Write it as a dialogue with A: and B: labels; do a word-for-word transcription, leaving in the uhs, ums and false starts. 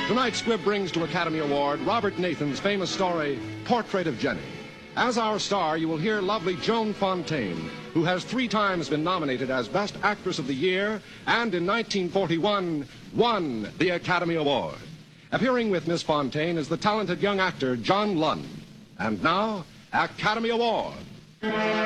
A: Tonight, Squibb brings to Academy Award Robert Nathan's famous story, Portrait of Jenny. As our star, you will hear lovely Joan Fontaine, who has three times been nominated as Best Actress of the Year and in nineteen forty-one won the Academy Award. Appearing with Miss Fontaine is the talented young actor John Lund. And now, Academy Award.